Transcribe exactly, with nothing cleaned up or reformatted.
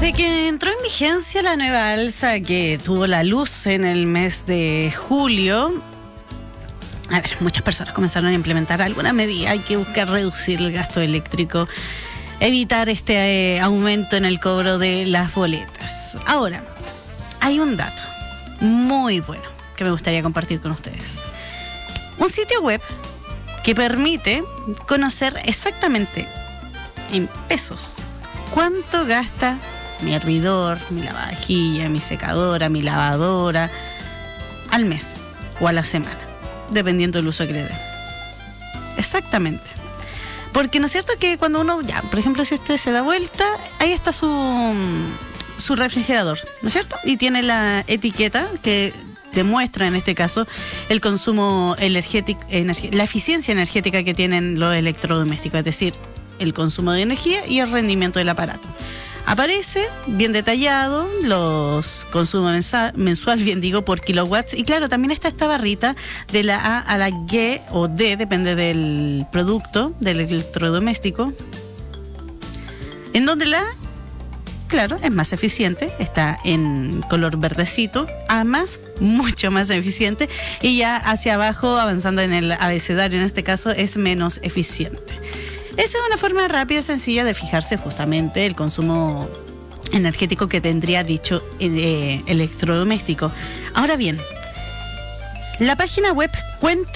Desde que entró en vigencia la nueva alza que tuvo la luz en el mes de julio, a ver, muchas personas comenzaron a implementar alguna medida. Hay que buscar reducir el gasto eléctrico, evitar este eh, aumento en el cobro de las boletas. Ahora, hay un dato muy bueno que me gustaría compartir con ustedes. Un sitio web que permite conocer exactamente en pesos cuánto gasta mi hervidor, mi lavavajilla, mi secadora, mi lavadora al mes o a la semana, dependiendo del uso que le dé. Exactamente. Porque no es cierto que cuando uno, ya, por ejemplo, si usted se da vuelta, ahí está su, su refrigerador, ¿no es cierto? Y tiene la etiqueta que demuestra en este caso el consumo energético, energi- la eficiencia energética que tienen los electrodomésticos, es decir, el consumo de energía y el rendimiento del aparato. Aparece bien detallado los consumos mensa- mensual, bien digo, por kilowatts. Y claro, también está esta barrita de la A a la G o D, depende del producto, del electrodoméstico, en donde la A, claro, es más eficiente, está en color verdecito, A más, mucho más eficiente, y ya hacia abajo, avanzando en el abecedario en este caso, es menos eficiente. Esa es una forma rápida y sencilla de fijarse justamente el consumo energético que tendría dicho eh, electrodoméstico. Ahora bien, la página web cuenta